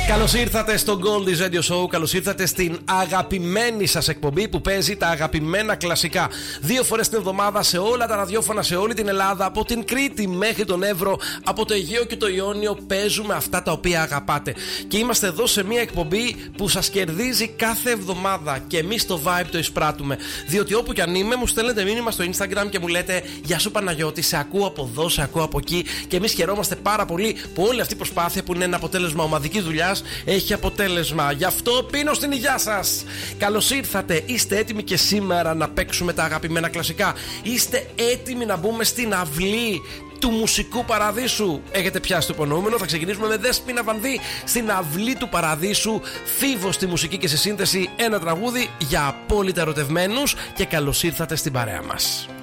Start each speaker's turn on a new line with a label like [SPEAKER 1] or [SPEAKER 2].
[SPEAKER 1] Καλώς ήρθατε στο Goldie's Radio Show. Καλώς ήρθατε στην αγαπημένη σας εκπομπή που παίζει τα αγαπημένα κλασικά 2 φορές την εβδομάδα σε όλα τα ραδιόφωνα, σε όλη την Ελλάδα. Από την Κρήτη μέχρι τον Εύρο, από το Αιγαίο και το Ιόνιο, παίζουμε αυτά τα οποία αγαπάτε. Και είμαστε εδώ σε μια εκπομπή που σας κερδίζει κάθε εβδομάδα. Και εμείς το vibe το εισπράττουμε. Διότι όπου κι αν είμαι, μου στέλνετε μήνυμα στο Instagram και μου λέτε: Γεια σου Παναγιώτη, σε ακούω από εδώ, σε ακούω από εκεί. Και εμείς χαιρόμαστε πάρα πολύ που όλη αυτή η προσπάθεια, που είναι ένα αποτέλεσμα ομαδικής δουλειάς, έχει αποτέλεσμα. Γι' αυτό πίνω στην υγειά σας. Καλώς ήρθατε. Είστε έτοιμοι και σήμερα να παίξουμε τα αγαπημένα κλασικά? Είστε έτοιμοι να μπούμε στην αυλή του μουσικού παραδείσου? Έχετε πιάσει το υπονοούμενο. Θα ξεκινήσουμε με Δέσποινα Βανδύ στην αυλή του παραδείσου. Φίβο στη μουσική και σε σύνθεση. Ένα τραγούδι για απόλυτα ερωτευμένους. Και καλώς ήρθατε στην παρέα μας.